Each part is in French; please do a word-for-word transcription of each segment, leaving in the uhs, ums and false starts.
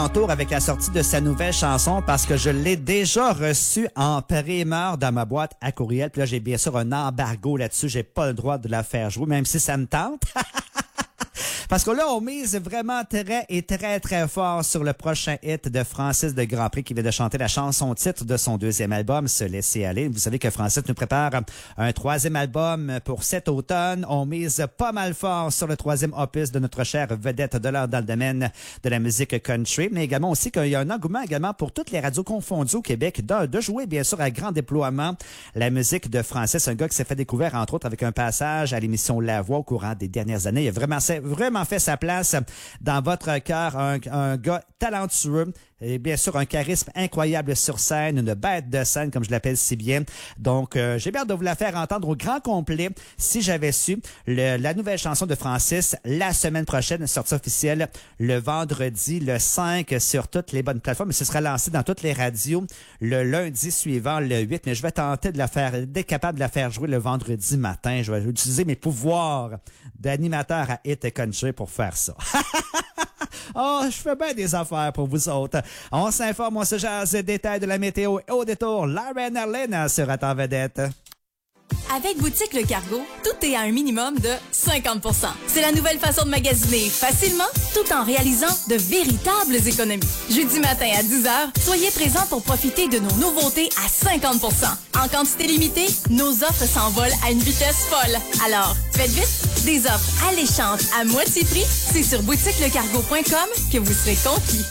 Tour avec la sortie de sa nouvelle chanson parce que je l'ai déjà reçue en primeur dans ma boîte à courriel. Puis là, j'ai bien sûr un embargo là-dessus. J'ai pas le droit de la faire jouer, même si ça me tente. Parce que là, on mise vraiment très et très, très fort sur le prochain hit de Francis de Grandpré qui vient de chanter la chanson titre de son deuxième album, Se laisser aller. Vous savez que Francis nous prépare un troisième album pour cet automne. On mise pas mal fort sur le troisième opus de notre chère vedette de l'heure dans le domaine de la musique country, mais également aussi qu'il y a un engouement également pour toutes les radios confondues au Québec de, de jouer, bien sûr, à grand déploiement la musique de Francis, un gars qui s'est fait découvrir, entre autres, avec un passage à l'émission La Voix au courant des dernières années. Il a vraiment, vraiment fait sa place dans votre cœur, un, un gars talentueux et bien sûr un charisme incroyable sur scène, une bête de scène comme je l'appelle si bien. Donc euh, j'ai bien hâte de vous la faire entendre au grand complet si j'avais su. Le, la nouvelle chanson de Francis la semaine prochaine, sortie officielle le vendredi le cinq sur toutes les bonnes plateformes, mais ce sera lancé dans toutes les radios le lundi suivant, le huit, mais je vais tenter de la faire, d'être capable de la faire jouer le vendredi matin. Je vais utiliser mes pouvoirs d'animateur à Hit Country pour faire ça. Oh, je fais bien des affaires pour vous autres. On s'informe, on se jase des détails de la météo et au détour, Lauren Arlene sera en vedette. Avec Boutique Le Cargo, tout est à un minimum de cinquante pour cent. C'est la nouvelle façon de magasiner facilement tout en réalisant de véritables économies. Jeudi matin à dix heures, soyez présents pour profiter de nos nouveautés à cinquante pour cent. En quantité limitée, nos offres s'envolent à une vitesse folle. Alors, faites vite, des offres alléchantes à moitié prix, c'est sur boutique le cargo point com que vous serez conquis.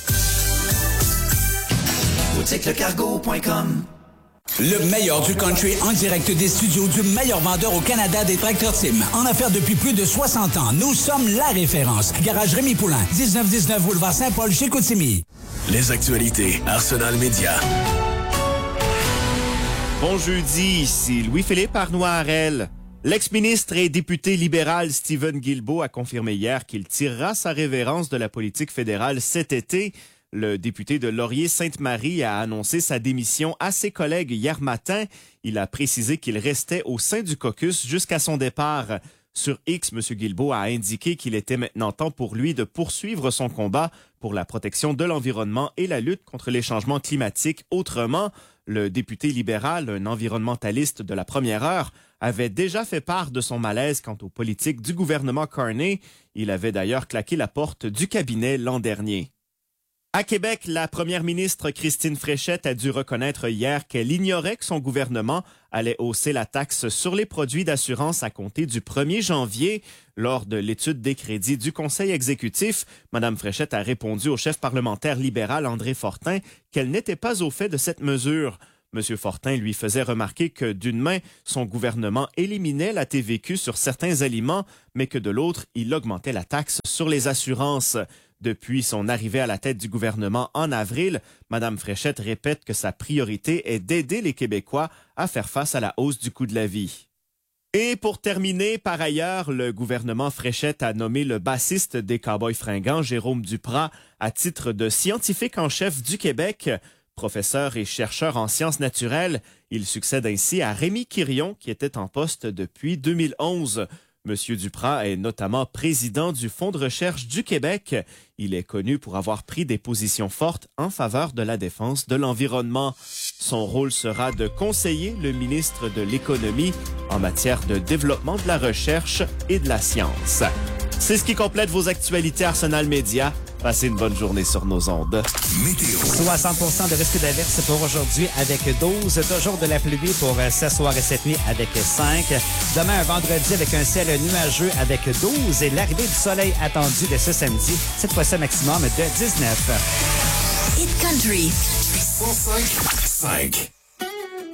boutique le cargo point com. Le meilleur du country en direct des studios du meilleur vendeur au Canada des Tracteurs Tim. En affaires depuis plus de soixante ans, nous sommes la référence. Garage Rémi Poulain, dix-neuf dix-neuf boulevard Saint-Paul chez Chicoutimi. Les actualités Arsenal Média. Bon jeudi, ici Louis-Philippe Arnois-Harel. L'ex-ministre et député libéral Stephen Guilbeault a confirmé hier qu'il tirera sa révérence de la politique fédérale cet été. Le député de Laurier-Sainte-Marie a annoncé sa démission à ses collègues hier matin. Il a précisé qu'il restait au sein du caucus jusqu'à son départ. Sur X, M. Guilbeault a indiqué qu'il était maintenant temps pour lui de poursuivre son combat pour la protection de l'environnement et la lutte contre les changements climatiques. Autrement, le député libéral, un environnementaliste de la première heure, avait déjà fait part de son malaise quant aux politiques du gouvernement Carney. Il avait d'ailleurs claqué la porte du cabinet l'an dernier. À Québec, la première ministre Christine Fréchette a dû reconnaître hier qu'elle ignorait que son gouvernement allait hausser la taxe sur les produits d'assurance à compter du premier janvier. Lors de l'étude des crédits du Conseil exécutif, Mme Fréchette a répondu au chef parlementaire libéral André Fortin qu'elle n'était pas au fait de cette mesure. M. Fortin lui faisait remarquer que d'une main, son gouvernement éliminait la T V Q sur certains aliments, mais que de l'autre, il augmentait la taxe sur les assurances. Depuis son arrivée à la tête du gouvernement en avril, Mme Fréchette répète que sa priorité est d'aider les Québécois à faire face à la hausse du coût de la vie. Et pour terminer, par ailleurs, le gouvernement Fréchette a nommé le bassiste des Cowboys fringants, Jérôme Duprat, à titre de scientifique en chef du Québec. Professeur et chercheur en sciences naturelles, il succède ainsi à Rémi Quirion, qui était en poste depuis deux mille onze. Monsieur Duprat est notamment président du Fonds de recherche du Québec. Il est connu pour avoir pris des positions fortes en faveur de la défense de l'environnement. Son rôle sera de conseiller le ministre de l'Économie en matière de développement de la recherche et de la science. C'est ce qui complète vos actualités Arsenal Média. Passez une bonne journée sur nos ondes. Météo. soixante pour cent de risque d'averse pour aujourd'hui avec douze. Toujours de la pluie pour ce soir et cette nuit avec cinq. Demain, un vendredi avec un ciel nuageux avec douze. Et l'arrivée du soleil attendue de ce samedi. Cette fois-ci, maximum de dix-neuf. Hit Country. cent cinq virgule cinq.